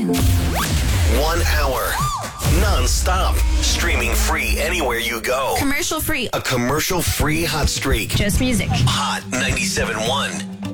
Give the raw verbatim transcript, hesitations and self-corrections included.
you. One hour. Non-stop. Streaming free anywhere you go. Commercial free. A commercial free hot streak. Just music. Hot ninety-seven point one.